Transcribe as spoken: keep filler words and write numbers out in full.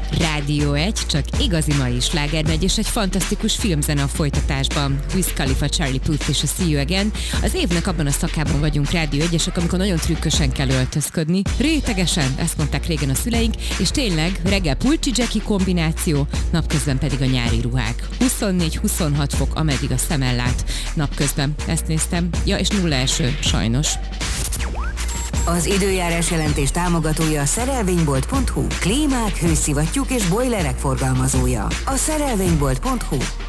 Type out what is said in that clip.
Rádió egy, csak igazi mai sláger megy, és egy fantasztikus filmzene a folytatásban. Wiz Khalifa, Charlie Puth és a See You Again. Az évnek abban a szakában vagyunk Rádió egyesek, amikor nagyon trükkösen kell öltözködni. Rétegesen, ezt mondták régen a szüleink, és tényleg reggel pulcsi Jackie kombináció, napközben pedig a nyári ruhák. huszonnégy-huszonhat fok, ameddig a szemen lát. Napközben, ezt néztem. Ja, és nulla eső, sajnos. Az időjárás jelentés támogatója a szerelvénybolt pont hu. Klímák, hőszivattyúk és bojlerek forgalmazója. A szerelvénybolt pont hu.